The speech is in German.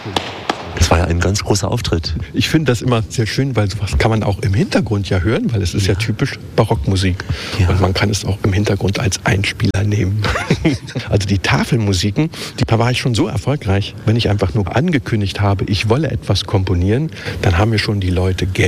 Das war ja ein ganz großer Auftritt. Ich finde das immer sehr schön, weil sowas kann man auch im Hintergrund ja hören, weil es ist ja typisch Barockmusik. Ja. Und man kann es auch im Hintergrund als Einspieler nehmen. Also die Tafelmusiken, da war ich schon so erfolgreich. Wenn ich einfach nur angekündigt habe, ich wolle etwas komponieren, dann haben mir schon die Leute Geld